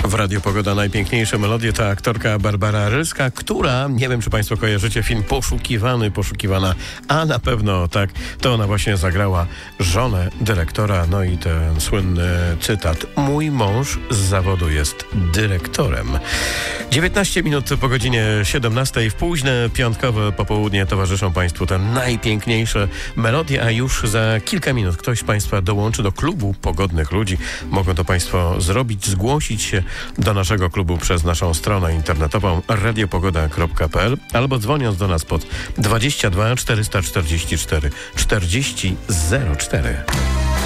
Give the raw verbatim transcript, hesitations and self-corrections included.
W Radiu Pogoda najpiękniejsze melodie to aktorka Barbara Rylska, która, nie wiem czy Państwo kojarzycie film Poszukiwany, Poszukiwana, a na pewno tak, to ona właśnie zagrała żonę dyrektora, no i ten słynny cytat: mój mąż z zawodu jest dyrektorem. dziewiętnaście minut po godzinie siedemnastej w późne piątkowe popołudnie towarzyszą Państwu te najpiękniejsze melodie, a już za kilka minut ktoś z Państwa dołączy do klubu pogodnych ludzi. Mogą to Państwo zrobić, zgłosić się do naszego klubu przez naszą stronę internetową radiopogoda kropka p l albo dzwoniąc do nas pod dwadzieścia dwa czterysta czterdzieści cztery czterdzieści zero cztery.